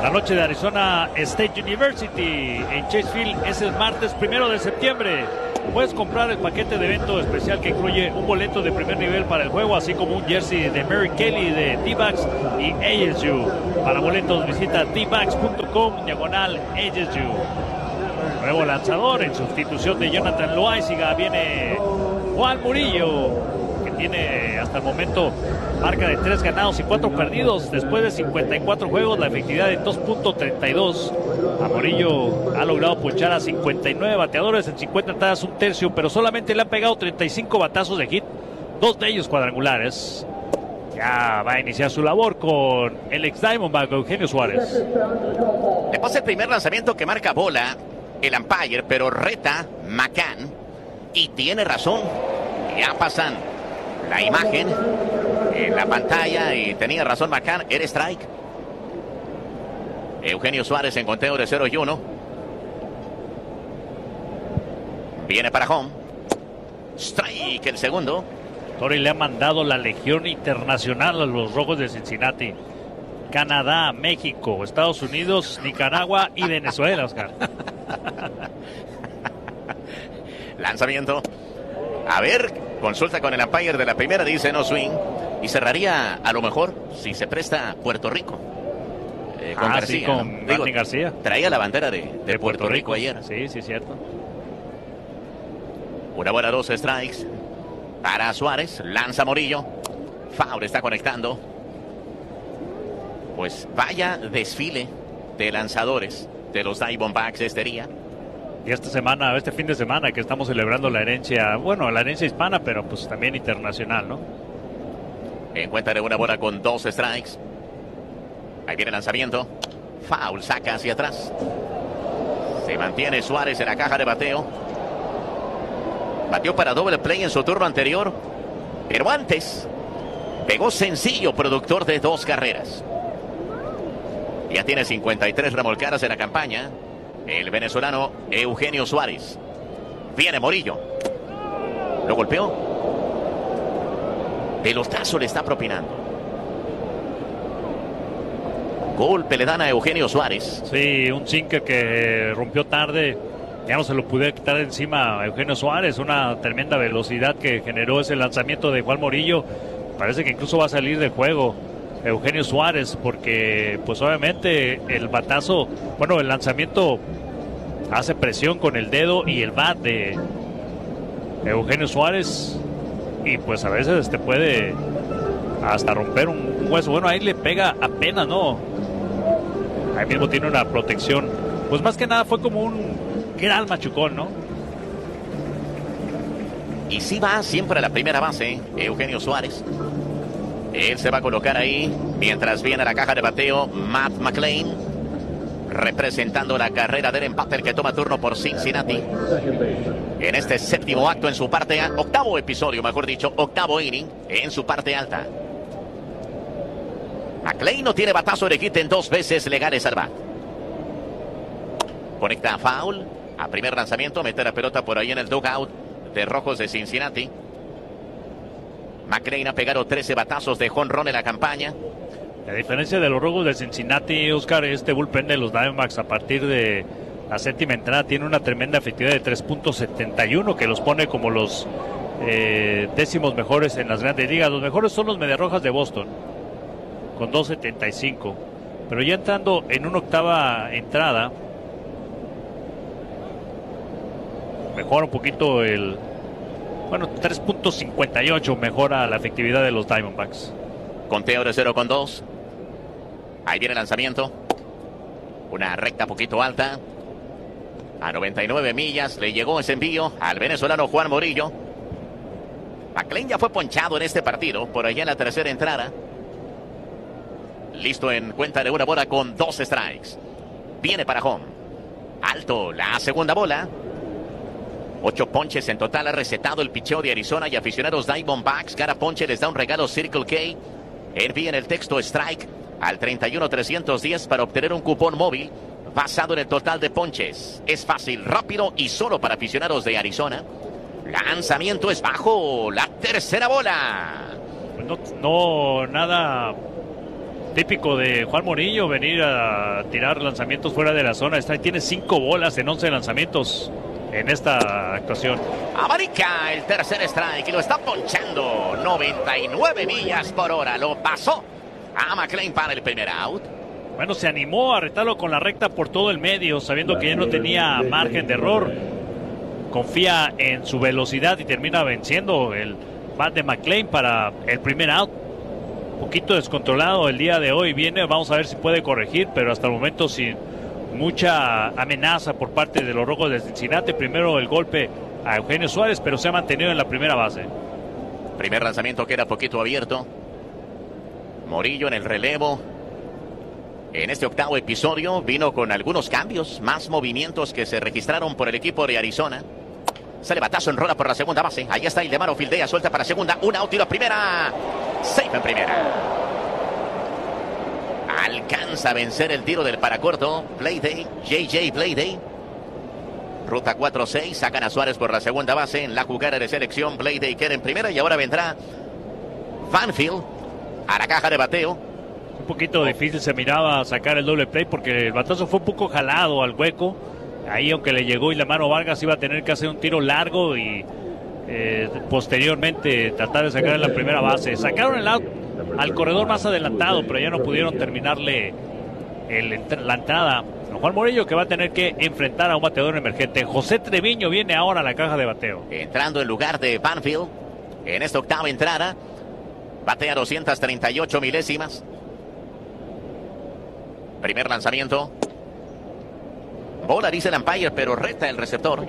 La noche de Arizona State University en Chase Field es el martes 1 de septiembre. Puedes comprar el paquete de evento especial que incluye un boleto de primer nivel para el juego, así como un jersey de Mary Kelly de D-Backs y ASU. Para boletos visita dbacks.com/ASU. Nuevo lanzador en sustitución de Jonathan Loaiziga viene Juan Murillo, que tiene hasta el momento marca de 3 ganados y 4 perdidos después de 54 juegos, la efectividad de 2.32. A Murillo ha logrado ponchar a 59 bateadores en 50 entradas, un tercio, pero solamente le han pegado 35 batazos de hit, 2 de ellos cuadrangulares. Ya va a iniciar su labor con el ex Diamondback Eugenio Suárez. Le pasa el primer lanzamiento que marca bola el umpire, pero reta McCann y tiene razón. Ya pasan la imagen en la pantalla y tenía razón McCann, era strike. Eugenio Suárez en conteo de 0-1. Viene para home. Strike el segundo. Torrey le ha mandado la Legión Internacional a los Rojos de Cincinnati. Canadá, México, Estados Unidos, Nicaragua y Venezuela, Oscar. Lanzamiento. A ver, consulta con el umpire de la primera, dice no swing. Y cerraría a lo mejor si se presta Puerto Rico. Con García. Sí, con Martín García. Traía la bandera de Puerto Rico ayer. Sí, cierto. Una bola, 2 strikes. Para Suárez, lanza Murillo. Foul, está conectando. Pues vaya desfile de lanzadores de los Diamondbacks este día. Y este fin de semana que estamos celebrando la herencia, la herencia hispana, pero pues también internacional, ¿no? Encuentra una bola con 2 strikes. Ahí viene el lanzamiento. Foul, saca hacia atrás. Se mantiene Suárez en la caja de bateo. Batió para doble play en su turno anterior, pero antes pegó sencillo, productor de 2 carreras. Ya tiene 53 remolcadas en la campaña el venezolano Eugenio Suárez. Viene Murillo. Lo golpeó. Pelotazo le está propinando. Golpe le dan a Eugenio Suárez. Sí, un sinker que rompió tarde. Ya no se lo pude quitar de encima a Eugenio Suárez. Una tremenda velocidad que generó ese lanzamiento de Juan Murillo. Parece que incluso va a salir del juego Eugenio Suárez, porque pues obviamente el batazo, el lanzamiento hace presión con el dedo y el bat de Eugenio Suárez, y pues a veces te puede hasta romper un hueso. Ahí le pega apenas, ¿no? Ahí mismo tiene una protección. Pues más que nada fue como un gran machucón, ¿no? Y sí va siempre a la primera base, Eugenio Suárez. Él se va a colocar ahí mientras viene a la caja de bateo Matt McLain, representando la carrera del empate, el que toma turno por Cincinnati. En este séptimo acto en su parte, octavo episodio, mejor dicho, octavo inning en su parte alta. McLain no tiene batazo de hit en 2 veces legales al bat. Conecta a foul, a primer lanzamiento, mete la pelota por ahí en el dugout de Rojos de Cincinnati. McLain ha pegado 13 batazos de jonrón en la campaña. A diferencia de los Rojos de Cincinnati, Oscar, este bullpen de los Diamondbacks a partir de la séptima entrada tiene una tremenda efectividad de 3.71 que los pone como los décimos mejores en las grandes ligas. Los mejores son los Mediarrojas de Boston con 2.75, pero ya entrando en una octava entrada mejora un poquito 3.58 mejora la efectividad de los Diamondbacks. Conteo de 0-2. Ahí viene el lanzamiento. Una recta poquito alta. A 99 millas le llegó ese envío al venezolano Juan Murillo. McLain ya fue ponchado en este partido, por allá en la tercera entrada. Listo en cuenta de una bola con 2 strikes. Viene para home. Alto, la segunda bola. 8 ponches en total ha recetado el picheo de Arizona, y aficionados Diamondbacks, cada ponche les da un regalo Circle K. Envíen el texto strike al 31310 para obtener un cupón móvil basado en el total de ponches. Es fácil, rápido y solo para aficionados de Arizona. Lanzamiento es bajo, la tercera bola. No, nada típico de Juan Morillo, venir a tirar lanzamientos fuera de la zona. Tiene 5 bolas en 11 lanzamientos en esta actuación. Abarica el tercer strike y lo está ponchando. 99 millas por hora. Lo pasó a McLean para el primer out. Bueno, se animó a retarlo con la recta por todo el medio, sabiendo que ya no tenía margen de error. Confía en su velocidad y termina venciendo el bat de McLean para el primer out. Un poquito descontrolado el día de hoy viene, vamos a ver si puede corregir, pero hasta el momento sin mucha amenaza por parte de los Rojos de Cincinnati. Primero el golpe a Eugenio Suárez, pero se ha mantenido en la primera base. Primer lanzamiento queda poquito abierto. Morillo en el relevo. En este octavo episodio vino con algunos cambios, más movimientos que se registraron por el equipo de Arizona. Sale batazo, enrola por la segunda base. Ahí está Ildemaro, fildea, suelta para segunda. Un out, tiro a primera. Safe en primera. Alcanza a vencer el tiro del paracorto. Playday, JJ Playday. Ruta 4-6, sacan a Suárez por la segunda base. En la jugada de selección, Playday queda en primera. Y ahora vendrá Fanfield a la caja de bateo. Un poquito difícil se miraba sacar el doble play porque el batazo fue un poco jalado al hueco. Ahí, aunque le llegó Ildemaro Vargas, iba a tener que hacer un tiro largo y posteriormente tratar de sacar en la primera base. Sacaron el out al corredor más adelantado, pero ya no pudieron terminarle la entrada. Juan Morillo, que va a tener que enfrentar a un bateador emergente. José Treviño viene ahora a la caja de bateo. Entrando en lugar de Banfield en esta octava entrada. Batea 238 milésimas. Primer lanzamiento. Bola, dice el umpire, pero reta el receptor.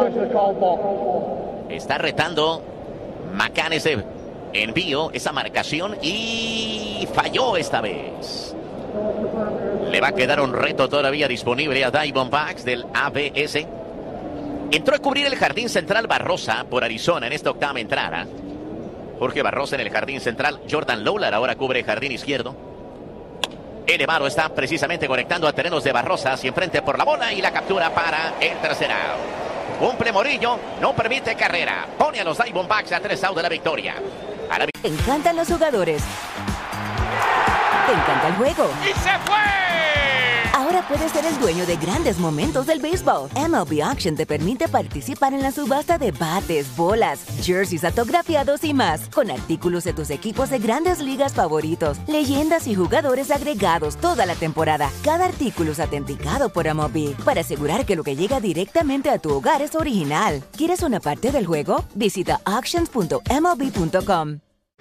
Está retando McCann ese envío, esa marcación, y falló esta vez. Le va a quedar un reto todavía disponible a Diamondbacks del ABS. Entró a cubrir el jardín central Barrosa por Arizona en esta octava entrada. Jorge Barrosa en el jardín central. Jordan Lawlar ahora cubre el jardín izquierdo. Ildemaro está precisamente conectando a terrenos de Barrosa hacia enfrente por la bola y la captura para el tercer out. Cumple Morillo, no permite carrera. Pone a los Diamondbacks a 3 outs de la victoria. Te encantan los jugadores. Te encanta el juego. ¡Y se fue! Ahora puedes ser el dueño de grandes momentos del béisbol. MLB Auction te permite participar en la subasta de bates, bolas, jerseys autografiados y más, con artículos de tus equipos de grandes ligas favoritos, leyendas y jugadores agregados toda la temporada. Cada artículo es autenticado por MLB para asegurar que lo que llega directamente a tu hogar es original. ¿Quieres una parte del juego? Visita auctions.mlb.com.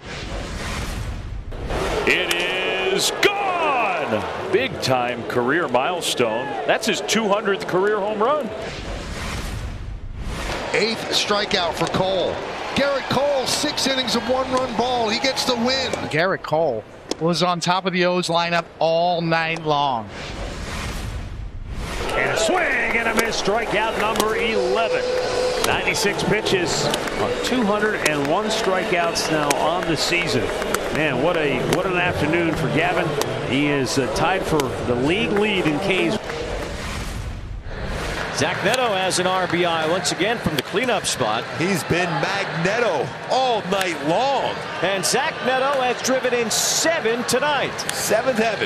It is gone! Big-time career milestone. That's his 200th career home run. 8th strikeout for Cole. Garrett Cole, 6 innings of 1-run ball. He gets the win. Garrett Cole was on top of the O's lineup all night long. And a swing and a miss. Strikeout number 11. 96 pitches on 201 strikeouts now on the season. Man, what an afternoon for Gavin. He is tied for the league lead in Ks. Zach Neto has an RBI once again from the cleanup spot. He's been Magneto all night long. And Zach Neto has driven in 7 tonight. 7th heaven.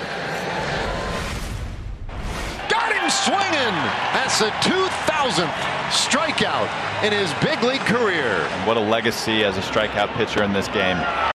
Got him swinging. That's the 2000th strikeout in his big league career. What a legacy as a strikeout pitcher in this game.